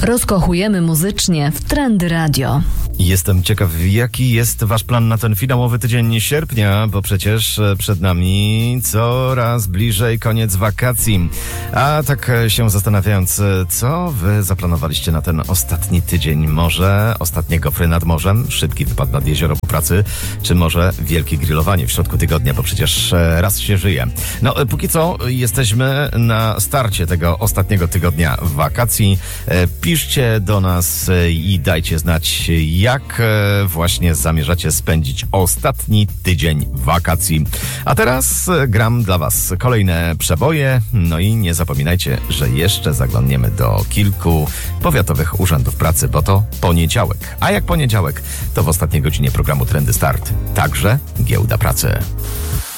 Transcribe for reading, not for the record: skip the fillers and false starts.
Rozkochujemy muzycznie w Trendy Radio. Jestem ciekaw, jaki jest wasz plan na ten finałowy tydzień sierpnia, bo przecież przed nami coraz bliżej koniec wakacji. A tak się zastanawiając, co wy zaplanowaliście na ten ostatni tydzień? Może ostatnie gofry nad morzem, szybki wypad nad jezioro po pracy, czy może wielkie grillowanie w środku tygodnia, bo przecież raz się żyje. No, póki co jesteśmy na starcie tego ostatniego tygodnia wakacji. Piszcie do nas i dajcie znać, jak właśnie zamierzacie spędzić ostatni tydzień wakacji. A teraz gram dla was kolejne przeboje. No i nie zapominajcie, że jeszcze zaglądniemy do kilku powiatowych urzędów pracy, bo to poniedziałek. A jak poniedziałek, to w ostatniej godzinie programu Trendy Start także giełda pracy.